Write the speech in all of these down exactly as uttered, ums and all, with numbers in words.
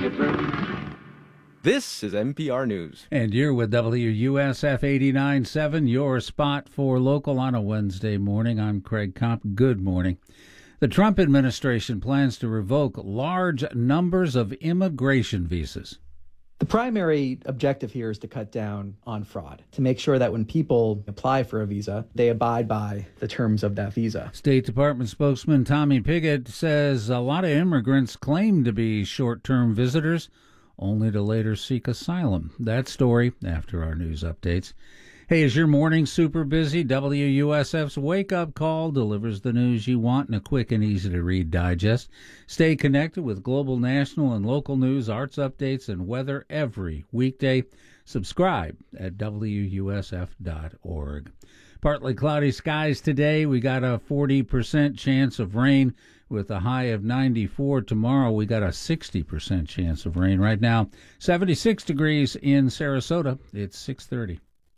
This is N P R News. And you're with W U S F eighty-nine point seven, your spot for local on a Wednesday morning. I'm Craig Kopp. Good morning. The Trump administration plans to revoke large numbers of immigration visas. The primary objective here is to cut down on fraud, to make sure that when people apply for a visa, they abide by the terms of that visa. State Department spokesman Tommy Pigott says a lot of immigrants claim to be short-term visitors, only to later seek asylum. That story after our news updates. Hey, is your morning super busy? W U S F's Wake Up Call delivers the news you want in a quick and easy-to-read digest. Stay connected with global, national, and local news, arts updates, and weather every weekday. Subscribe at W U S F dot org. Partly cloudy skies today. We got a forty percent chance of rain with a high of ninety-four. Tomorrow we got a sixty percent chance of rain. Right now, seventy-six degrees in Sarasota. It's six thirty.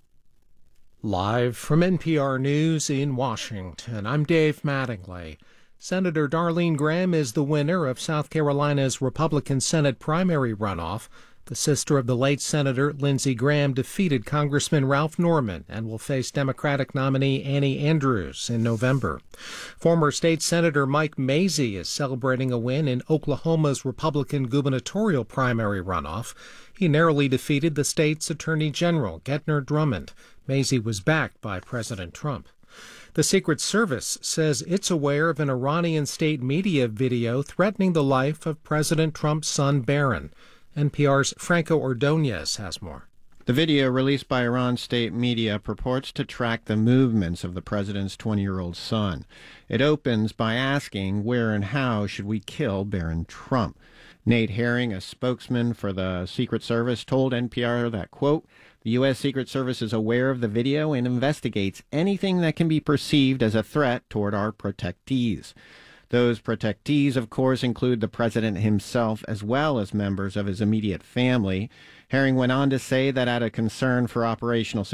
Live from N P R News in Washington, I'm Dave Mattingly. Senator Darlene Graham is the winner of South Carolina's Republican Senate primary runoff. The sister of the late Senator Lindsey Graham defeated Congressman Ralph Norman and will face Democratic nominee Annie Andrews in November. Former state Senator Mike Mazzei is celebrating a win in Oklahoma's Republican gubernatorial primary runoff. He narrowly defeated the state's Attorney General, Gentner Drummond. Mazzei was backed by President Trump. The Secret Service says it's aware of an Iranian state media video threatening the life of President Trump's son, Barron. N P R's Franco Ordonez has more. The video released by Iran state media purports to track the movements of the president's twenty-year-old son. It opens by asking where and how should we kill Barron Trump. Nate Herring, a spokesman for the Secret Service, told N P R that, quote, the U S. Secret Service is aware of the video and investigates anything that can be perceived as a threat toward our protectees. Those protectees, of course, include the president himself as well as members of his immediate family. Herring went on to say that out of concern for operational security,